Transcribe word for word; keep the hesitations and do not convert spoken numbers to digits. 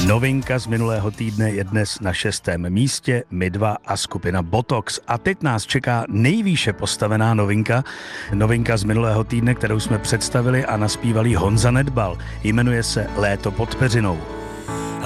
Novinka z minulého týdne je dnes na šestém místě, My dva a skupina Botox. A teď nás čeká nejvýše postavená novinka. Novinka z minulého týdne, kterou jsme představili a naspívali Honza Nedbal. Jmenuje se Léto pod peřinou.